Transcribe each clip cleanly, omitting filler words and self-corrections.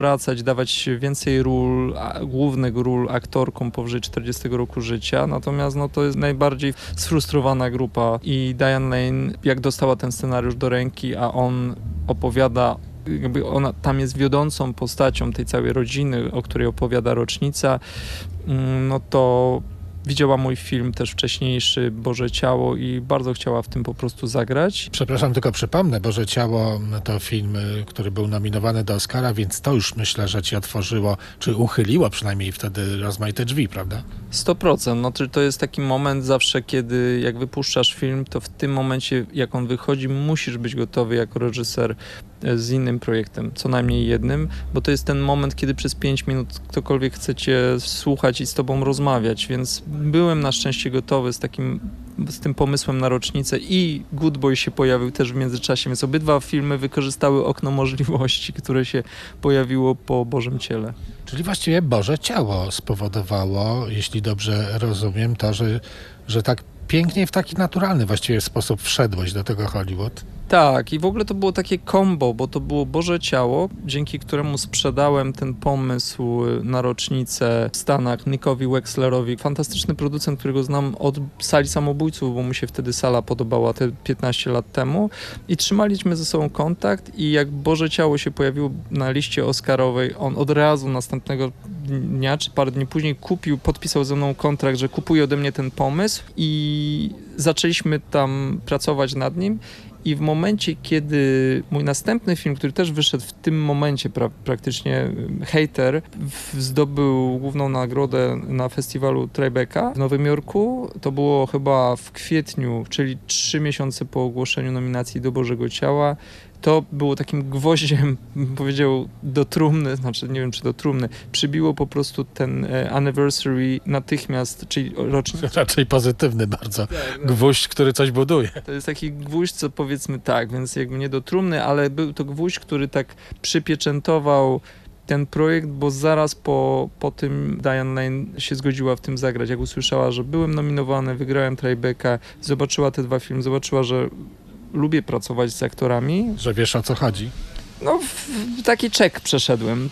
wracać, dawać więcej ról, głównych ról aktorkom powyżej 40 roku życia, natomiast to jest najbardziej sfrustrowana grupa i Diane Lane, jak dostała ten scenariusz do ręki, a on opowiada, jakby ona tam jest wiodącą postacią tej całej rodziny, o której opowiada rocznica, to widziała mój film też wcześniejszy, Boże Ciało, i bardzo chciała w tym po prostu zagrać. Przepraszam, tylko przypomnę, Boże Ciało to film, który był nominowany do Oscara, więc to już myślę, że ci otworzyło, czy uchyliło przynajmniej wtedy rozmaite drzwi, prawda? 100%. To jest taki moment zawsze, kiedy jak wypuszczasz film, to w tym momencie, jak on wychodzi, musisz być gotowy jako reżyser z innym projektem, co najmniej jednym, bo to jest ten moment, kiedy przez 5 minut ktokolwiek chce cię słuchać i z tobą rozmawiać, więc byłem na szczęście gotowy z tym pomysłem na rocznicę i Good Boy się pojawił też w międzyczasie, więc obydwa filmy wykorzystały okno możliwości, które się pojawiło po Bożym Ciele. Czyli właściwie Boże Ciało spowodowało, jeśli dobrze rozumiem, to, że tak pięknie w taki naturalny właściwie sposób wszedłeś do tego Hollywood. Tak, i w ogóle to było takie combo, bo to było Boże Ciało, dzięki któremu sprzedałem ten pomysł na rocznicę w Stanach Nickowi Wexlerowi. Fantastyczny producent, którego znam od Sali Samobójców, bo mu się wtedy sala podobała te 15 lat temu, i trzymaliśmy ze sobą kontakt, i jak Boże Ciało się pojawiło na liście oscarowej, on od razu następnego dnia, czy parę dni później podpisał ze mną kontrakt, że kupuje ode mnie ten pomysł, i zaczęliśmy tam pracować nad nim. I w momencie, kiedy mój następny film, który też wyszedł w tym momencie praktycznie, Hater, zdobył główną nagrodę na festiwalu Tribeca w Nowym Jorku, to było chyba w kwietniu, czyli 3 miesiące po ogłoszeniu nominacji do Bożego Ciała. To było takim gwoździem, powiedział, do trumny, znaczy nie wiem czy do trumny, przybiło po prostu ten anniversary natychmiast, czyli rocznicę. Raczej pozytywny bardzo. Gwóźdź, który coś buduje. To jest taki gwóźdź, co powiedzmy tak, więc jakby nie do trumny, ale był to gwóźdź, który tak przypieczętował ten projekt, bo zaraz po tym Diane Lane się zgodziła w tym zagrać. Jak usłyszała, że byłem nominowany, wygrałem Tribeca, zobaczyła te 2 filmy, zobaczyła, że lubię pracować z aktorami. Że wiesz, o co chodzi. Taki czek przeszedłem.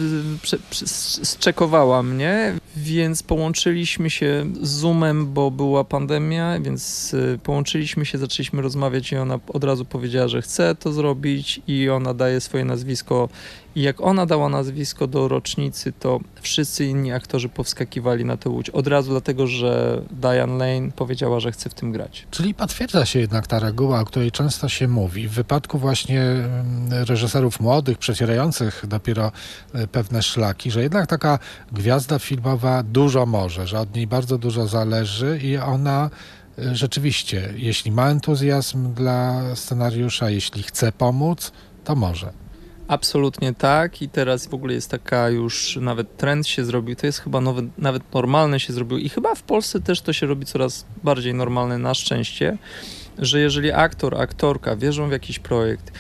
Zczekowała mnie, więc połączyliśmy się z Zoomem, bo była pandemia, więc połączyliśmy się, zaczęliśmy rozmawiać i ona od razu powiedziała, że chce to zrobić, i ona daje swoje nazwisko. I jak ona dała nazwisko do rocznicy, to wszyscy inni aktorzy powskakiwali na tę łódź od razu, dlatego że Diane Lane powiedziała, że chce w tym grać. Czyli potwierdza się jednak ta reguła, o której często się mówi. W wypadku właśnie reżyserów młodych, przecierających dopiero pewne szlaki, że jednak taka gwiazda filmowa dużo może, że od niej bardzo dużo zależy i ona rzeczywiście, jeśli ma entuzjazm dla scenariusza, jeśli chce pomóc, to może. Absolutnie tak, i teraz w ogóle jest taka już nawet trend się zrobił, to jest chyba nawet normalne się zrobił, i chyba w Polsce też to się robi coraz bardziej normalne, na szczęście, że jeżeli aktor, aktorka wierzą w jakiś projekt,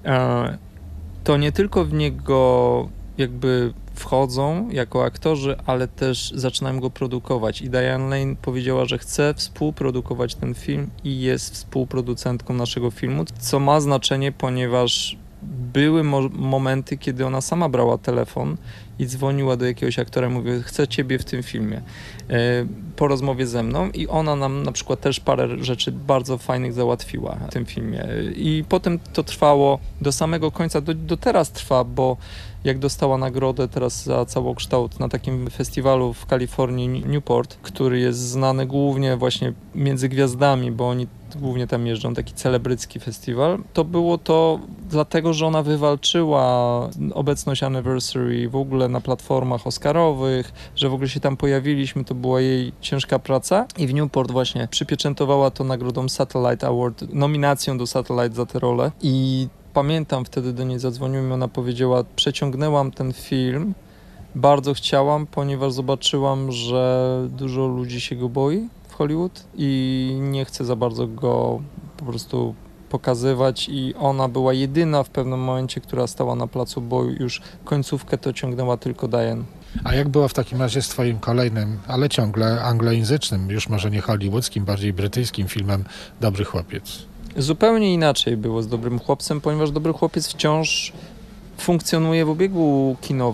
to nie tylko w niego jakby wchodzą jako aktorzy, ale też zaczynają go produkować. I Diane Lane powiedziała, że chce współprodukować ten film i jest współproducentką naszego filmu, co ma znaczenie, ponieważ były momenty, kiedy ona sama brała telefon i dzwoniła do jakiegoś aktora i mówiła, chcę ciebie w tym filmie, po rozmowie ze mną, i ona nam na przykład też parę rzeczy bardzo fajnych załatwiła w tym filmie. I potem to trwało do samego końca, do teraz trwa, bo jak dostała nagrodę teraz za całokształt na takim festiwalu w Kalifornii, Newport, który jest znany głównie właśnie między gwiazdami, bo oni głównie tam jeżdżą, taki celebrycki festiwal, to było to dlatego, że ona wywalczyła obecność Anniversary w ogóle na platformach oscarowych, że w ogóle się tam pojawiliśmy, to była jej ciężka praca, i w Newport właśnie przypieczętowała to nagrodą Satellite Award, nominacją do Satellite za tę rolę. I pamiętam, wtedy do niej zadzwoniłem i ona powiedziała, przeciągnęłam ten film, bardzo chciałam, ponieważ zobaczyłam, że dużo ludzi się go boi w Hollywood i nie chce za bardzo go po prostu pokazywać, i ona była jedyna w pewnym momencie, która stała na placu boju, już końcówkę to ciągnęła tylko Diane. A jak było w takim razie z twoim kolejnym, ale ciągle anglojęzycznym, już może nie hollywoodzkim, bardziej brytyjskim filmem Dobry Chłopiec? Zupełnie inaczej było z Dobrym Chłopcem, ponieważ Dobry Chłopiec wciąż funkcjonuje w obiegu kinowym.